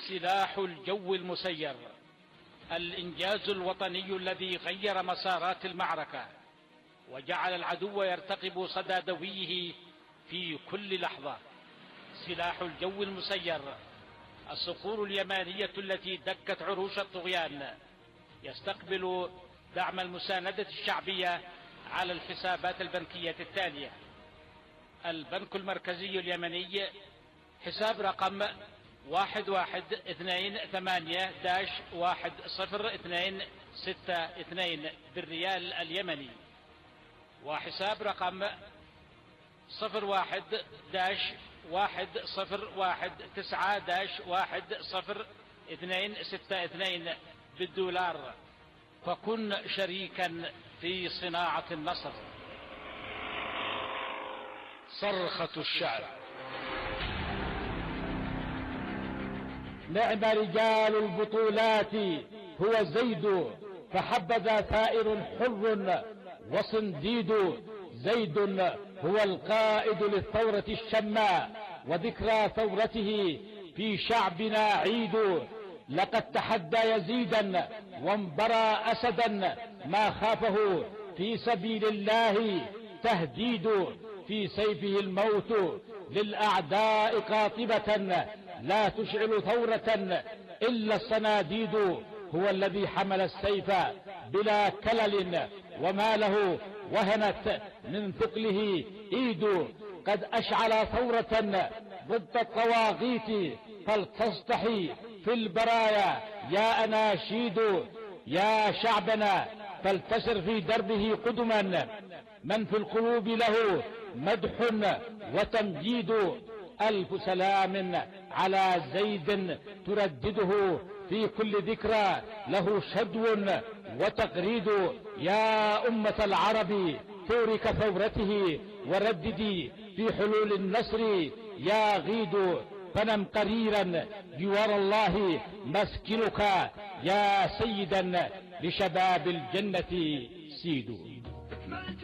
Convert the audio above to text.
سلاح الجو المسير، الإنجاز الوطني الذي غير مسارات المعركة وجعل العدو يرتقب صدى دويه في كل لحظة. سلاح الجو المسير، الصقور اليمانية التي دكت عروش الطغيان، يستقبل دعم المساندة الشعبية على الحسابات البنكية التالية: البنك المركزي اليمني، حساب رقم 1128-10-262 بالريال اليمني، وحساب رقم 01-101-9-1062 بالدولار. فكن شريكا في صناعة النصر. صرخة الشعب. نعم رجال البطولات هو زيد، فحبذا ثائر حر وصنديد. زيد هو القائد للثورة الشماء، وذكرى ثورته في شعبنا عيد. لقد تحدى يزيدا وانبرى أسدا، ما خافه في سبيل الله تهديد. في سيفه الموت للأعداء قاطبة، لا تشعل ثورة إلا الصناديد. هو الذي حمل السيف بلا كلل، وما له وهنت من ثقله إيد. قد أشعل ثورة ضد الطواغيت، فلتصطحي في البرايا يا أناشيد. يا شعبنا فلتسر في دربه قدما، من في القلوب له مدح وتمجيد. ألف سلام على زيد تردده في كل ذكرى، له شدو وتقريد. يا أمة العرب تورك ثورته ورددي في حلول النصر يا غيد. فنم قريرا جوار الله مسكنك يا سيدا، لشباب الجنة سيد.